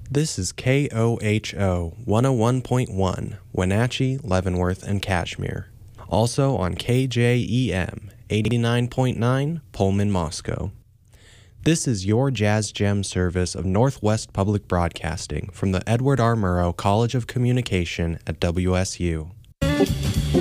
This is KOHO 101.1, Wenatchee, Leavenworth, and Kashmir. Also on KJEM 89.9, Pullman, Moscow. This is your Jazz Gem service of Northwest Public Broadcasting from the Edward R. Murrow College of Communication at WSU.